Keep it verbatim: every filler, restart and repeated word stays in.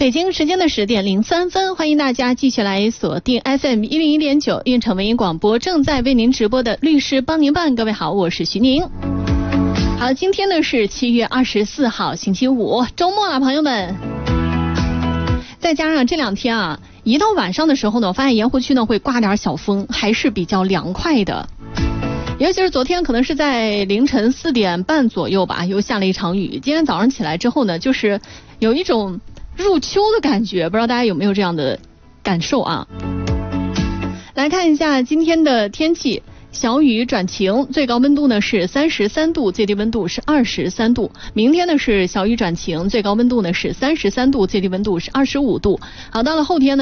北京时间的十点零三分，欢迎大家继续来锁定 F M 一零一点九运城文艺广播，正在为您直播的律师帮您办。各位好，我是徐宁。好，今天呢是七月二十四号星期五，周末了，朋友们。再加上这两天啊，一到晚上的时候呢，我发现盐湖区呢会刮点小风，还是比较凉快的。尤其是昨天可能是在凌晨四点半左右吧，又下了一场雨。今天早上起来之后呢，就是有一种入秋的感觉，不知道大家有没有这样的感受啊？来看一下今天的天气，小雨转晴，最高温度呢是三十三度，最低温度是二十三度。明天呢是小雨转晴，最高温度呢是三十三度，最低温度是二十五度。好，到了后天呢